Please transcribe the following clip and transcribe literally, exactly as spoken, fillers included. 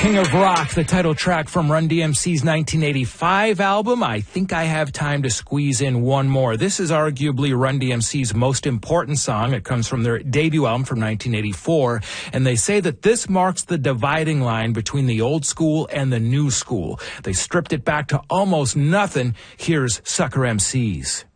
King of Rock, the title track from Run D M C's nineteen eighty-five album. I think I have time to squeeze in one more. This is arguably Run D M C's most important song. It comes from their debut album from nineteen eighty-four, and they say that this marks the dividing line between the old school and the new school. They stripped it back to almost nothing. Here's Sucker M Cs.